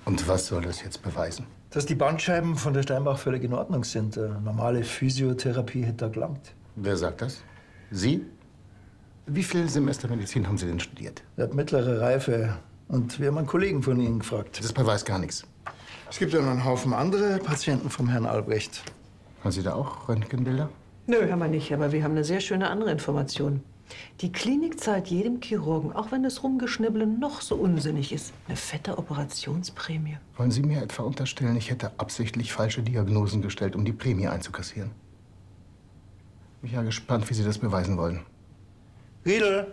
Und was soll das jetzt beweisen? Dass die Bandscheiben von der Steinbach völlig in Ordnung sind. Normale Physiotherapie hätte da gelangt. Wer sagt das? Sie? Wie viele Semester Medizin haben Sie denn studiert? Er hat mittlere Reife. Und wir haben einen Kollegen von Ihnen gefragt. Das beweist gar nichts. Es gibt ja noch einen Haufen andere Patienten vom Herrn Albrecht. Haben Sie da auch Röntgenbilder? Nö, haben wir nicht, aber wir haben eine sehr schöne andere Information. Die Klinik zahlt jedem Chirurgen, auch wenn das Rumgeschnibbele noch so unsinnig ist, eine fette Operationsprämie. Wollen Sie mir etwa unterstellen, ich hätte absichtlich falsche Diagnosen gestellt, um die Prämie einzukassieren? Bin ja gespannt, wie Sie das beweisen wollen. Riedel!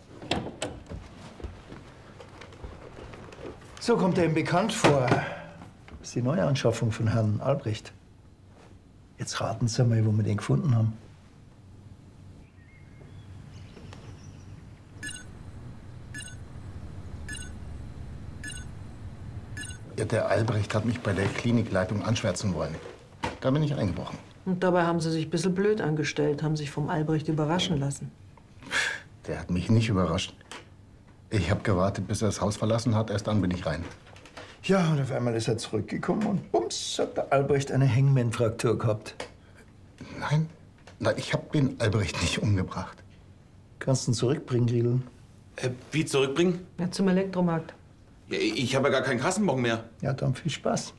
So kommt er ihm bekannt vor. Das ist die Neuanschaffung von Herrn Albrecht. Jetzt raten Sie mal, wo wir den gefunden haben. Ja, der Albrecht hat mich bei der Klinikleitung anschwärzen wollen. Da bin ich eingebrochen. Und dabei haben sie sich ein bisschen blöd angestellt, haben sich vom Albrecht überraschen lassen. Der hat mich nicht überrascht. Ich habe gewartet, bis er das Haus verlassen hat. Erst dann bin ich rein. Ja, und auf einmal ist er zurückgekommen und bums, hat der Albrecht eine Hangman-Fraktur gehabt. Nein, ich habe den Albrecht nicht umgebracht. Kannst du ihn zurückbringen, Riedel? Wie zurückbringen? Ja, zum Elektromarkt. Ja, ich habe ja gar keinen Kassenbon mehr. Ja, dann viel Spaß.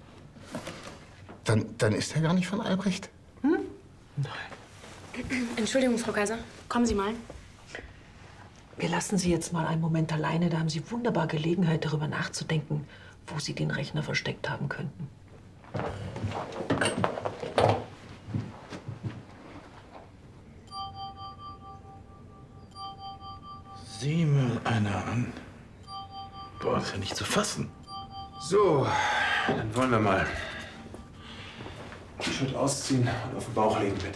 Dann ist er gar nicht von Albrecht? Entschuldigung, Frau Kaiser. Kommen Sie mal. Wir lassen Sie jetzt mal einen Moment alleine. Da haben Sie wunderbar Gelegenheit, darüber nachzudenken, wo Sie den Rechner versteckt haben könnten. Sieh mal einer an. Boah, das ist ja nicht zu fassen. So, dann wollen wir mal. T-Shirt ausziehen und auf den Bauch legen, bitte.